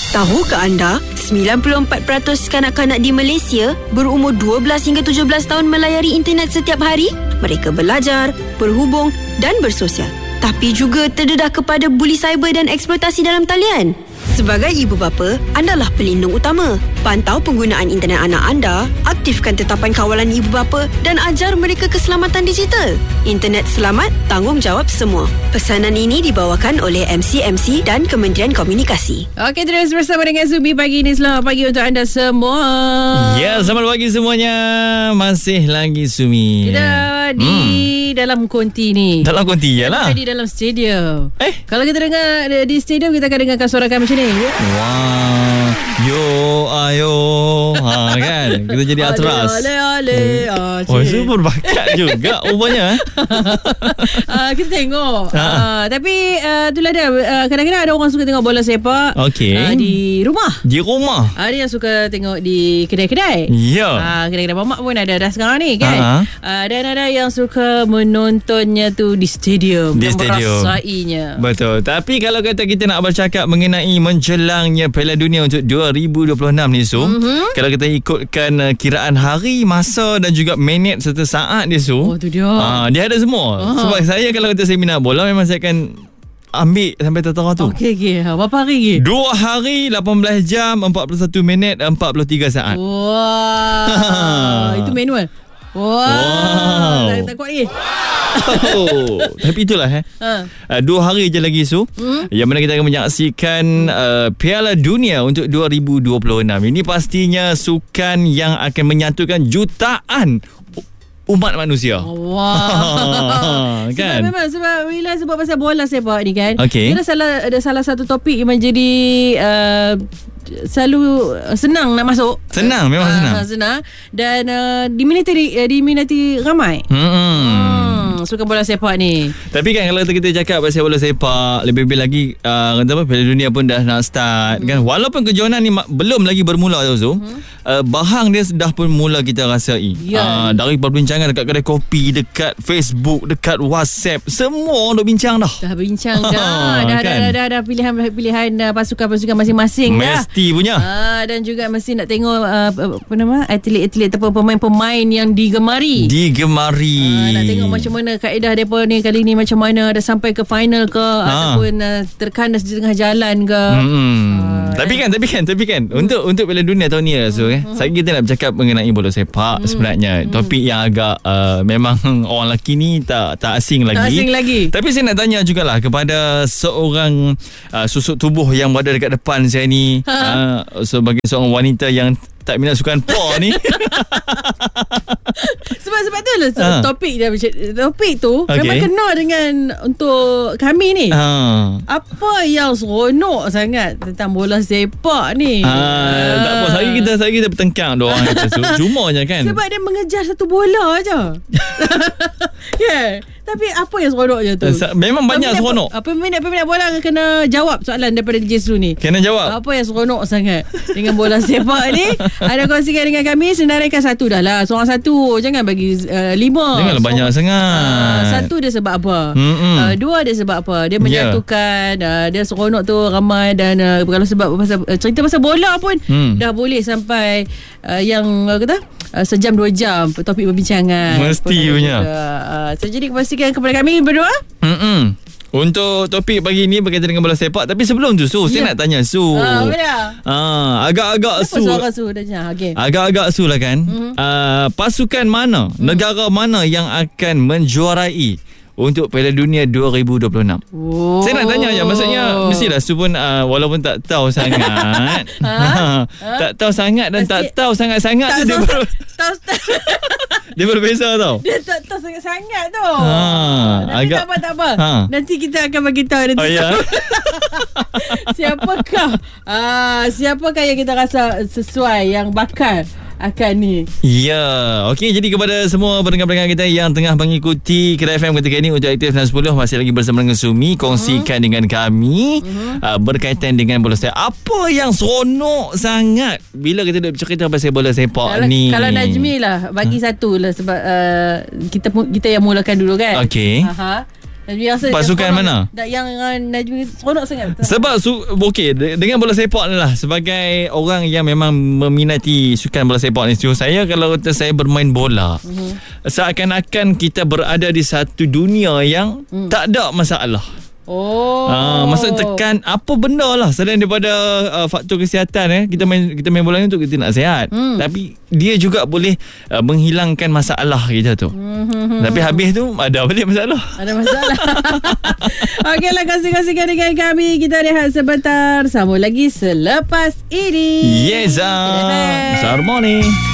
Tahukah anda, 94% kanak-kanak di Malaysia berumur 12 hingga 17 tahun melayari internet setiap hari? Mereka belajar, berhubung dan bersosial. Tapi juga terdedah kepada buli cyber dan eksploitasi dalam talian. Sebagai ibu bapa, andalah pelindung utama. Pantau penggunaan internet anak anda, aktifkan tetapan kawalan ibu bapa dan ajar mereka keselamatan digital. Internet selamat, tanggungjawab semua. Pesanan ini dibawakan oleh MCMC dan Kementerian Komunikasi. Okey, terus bersama dengan Zumi pagi ini. Selamat pagi untuk anda semua. Ya, selamat pagi semuanya. Masih lagi Sumi. Kita di dalam konti ni. Dalam konti je lah. Di dalam stadium. Kalau kita dengar di stadium, kita akan dengarkan suara kami macam ni. Wah, yo ayo, kan? Kita jadi atras. Oh, itu berbakat juga rupanya. Kita tengok. Tapi itulah dia. Kadang-kadang ada orang suka tengok bola sepak. Di rumah. Di rumah. Ada yang suka tengok di kedai-kedai. Ya. Kedai-kedai mamak pun ada dah sekarang ni kan. Dan ada yang suka menontonnya tu di stadium. Di stadium. Merasainya. Betul. Tapi kalau kata kita nak bercakap mengenai menjelangnya Piala Dunia untuk 2026 ni kalau kita ikutkan kiraan hari, masa dan juga minit serta saat dia tu dia. Dia ada semua. Sebab saya kalau kata saya minat bola, memang saya akan ambil sampai tertera tu. Okey. Berapa hari lagi? 2 hari, 18 jam, 41 minit, 43 saat. Wah. Itu manual. Wow. Tak kuat lagi. Tapi itulah 2 hari je lagi yang mana kita akan menyaksikan Piala Dunia untuk 2026. Ini pastinya sukan yang akan menyatukan jutaan umat manusia. Kan? Sebab bila sebab pasal bola sepak ni kan. Dia ada salah satu topik yang menjadi selalu senang nak masuk. Memang senang. Dan diminati ramai. Sukan bola sepak ni. Tapi kan kalau kita cakap pasal bola sepak, lebih-lebih lagi Piala Dunia pun dah nak start kan. Walaupun kejohanan ni belum lagi bermula tu, bahang dia dah pun mula kita rasai. Dari perbincangan dekat kedai kopi, dekat Facebook, dekat WhatsApp, semua orang duk bincang dah. Dah bincang dah. Dah pilihan pasukan-pasukan masing-masing dah. Mesti punya. Dan juga mesti nak tengok atlet-atlet ataupun pemain-pemain yang digemari. Nak tengok macam mana kaedah mereka ni kali ni, macam mana dah sampai ke final ke ataupun terkandas di tengah jalan ke. Tapi kan untuk Piala Dunia tahun ni saya kita nak bercakap mengenai bola sepak sebenarnya. Topik yang agak memang orang lelaki ni tak asing lagi. Tapi saya nak tanya jugalah kepada seorang susuk tubuh yang berada dekat depan saya ni, sebagai seorang wanita yang tak minat sukan por ni. Sebab tu lah topik tu memang kena dengan untuk kami ni. Apa yang seronok sangat tentang bola sepak ni? Tak apa, saya kita bertengkang doang cuma je kan. Sebab dia mengejar satu bola aja. Tapi apa yang seronoknya tu? Memang banyak seronok. Peminat bola kena jawab soalan daripada DJ Su ni. Kena jawab. Apa yang seronok sangat dengan bola sepak ni? Ada kongsikan dengan kami. Senaraikan satu dah lah. Seorang satu. Jangan bagi 5. Janganlah banyak sangat. Satu dia sebab apa? 2 dia sebab apa? Dia menyatukan. Dia seronok tu ramai. Dan kalau sebab cerita pasal bola pun dah boleh sampai yang kata sejam 2 jam topik perbincangan. Mesti punya. So jadi pastikan kepada kami berdua. Untuk topik pagi ni berkaitan dengan bola sepak. Tapi sebelum tu saya nak tanya Su. Agak-agak Su. Suara Su dah. Agak-agak Su lah kan. Pasukan mana, negara mana yang akan menjuarai untuk Piala Dunia 2026? Saya nak tanya je. Maksudnya mestilah Su pun walaupun tak tahu sangat. Tak tahu sangat dan tak tahu sangat-sangat tu dia berbeza tau. Dia tak tahu sangat-sangat tu. Tapi tak apa. Nanti kita akan bagi tahu nanti. Siapakah yang kita rasa sesuai, yang bakal akan ni. Ya, okey. Jadi kepada semua pendengar-pendengar kita yang tengah mengikuti Kedai FM ketika ini untuk Aktif 910, masih lagi bersama dengan Sumi. Kongsikan dengan kami berkaitan dengan bola sepak. Apa yang seronok sangat bila kita duk bercerita pasal bola sepak ni? Kalau Najmi lah, bagi satu lah sebab kita yang mulakan dulu kan. Okey. Pasukan mana? Yang Najmi seronok sangat. Sebab dengan bola sepak ni lah, sebagai orang yang memang meminati sukan bola sepak ni, saya kalau kata saya bermain bola, seakan-akan kita berada di satu dunia yang tak ada masalah. Maksud tekan apa benda lah selain daripada faktor kesihatan. Kita main bola ni untuk kita nak sihat, tapi dia juga boleh menghilangkan masalah kita tu. Tapi habis tu ada balik masalah. Ada masalah. Okeylah, kongsi-kongsikan dengan kami. Kita rehat sebentar, sambung lagi selepas ini. Yes, Sarmoni.